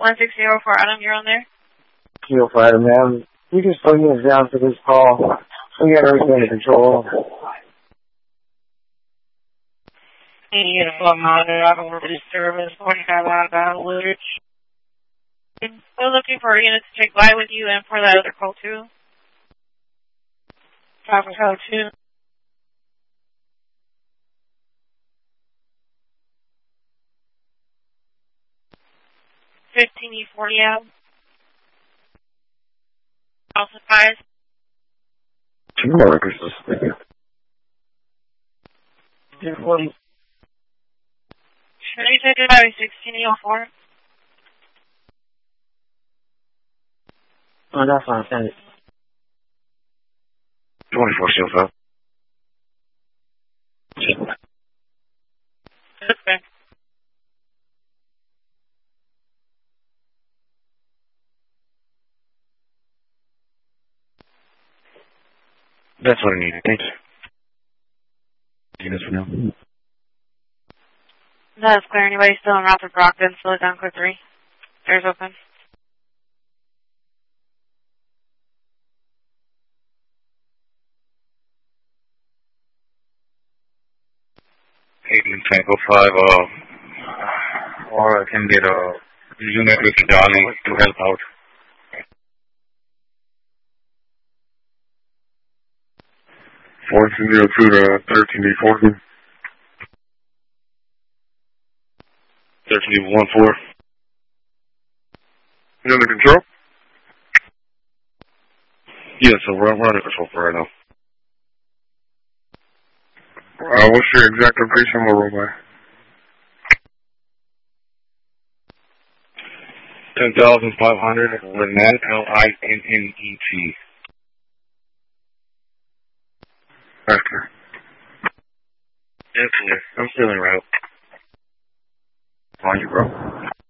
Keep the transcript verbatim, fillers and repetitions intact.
one six zero four Adam, you're on there? Zero four Adam, ma'am. You just put us down for this call. We got everything under control. Any uniform monitor, I don't work with service, forty-five outbound, Woodridge. We're looking for a unit to check by with you and for that other call too. Traffic code two. fifteen E forty out. Also five. Two more records. two forty. Should we take it by sixteen E oh four? Oh, that's fine. Send it. twenty-four shields up. Okay. That's what I needed. Thanks. Units for now. That's clear. Anybody still in route for Brockton? Slow it down, code three. Doors open. Eight Tango five, uh, or I can get a unit with Johnny to help out. fourteen zero two to thirteen D fourteen. thirteen D one four. You under control? Yeah, so we're, we're under control for right now. Uh, what's your exact location on the roadway? ten thousand five hundred, Lynette, L I N N E T. After. That's clear. I'm still en route. On you, bro.